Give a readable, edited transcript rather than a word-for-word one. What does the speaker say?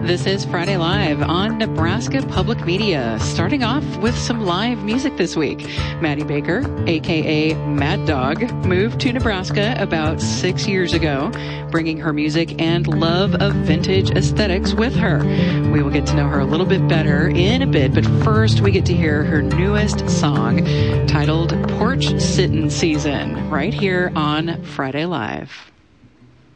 This is Friday Live on Nebraska Public Media. Starting off with some live music this week. Maddie Baker, a.k.a. Mad Dog, moved to Nebraska about 6 years ago, bringing her music and love of vintage aesthetics with her. We will get to know her a little bit better in a bit, but first we get to hear her newest song titled Porch Sittin' Season right here on Friday Live.